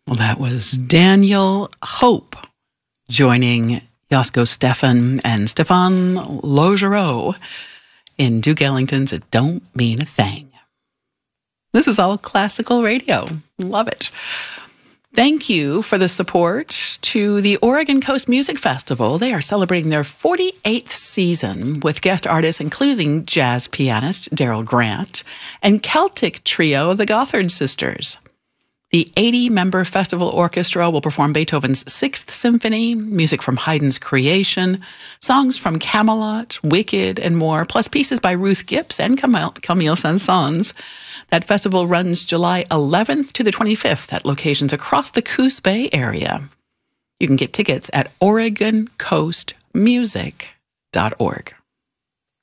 Well, that was Daniel Hope joining Josko Stefan and Stefan Logereau in Duke Ellington's It Don't Mean a Thing. This is all classical radio. Love it. Thank you for the support to the Oregon Coast Music Festival. They are celebrating their 48th season with guest artists including jazz pianist Daryl Grant and Celtic trio the Gothard Sisters. The 80-member festival orchestra will perform Beethoven's Sixth Symphony, music from Haydn's Creation, songs from Camelot, Wicked, and more, plus pieces by Ruth Gibbs and Camille Saint-Saëns. That festival runs July 11th to the 25th at locations across the Coos Bay area. You can get tickets at OregonCoastMusic.org.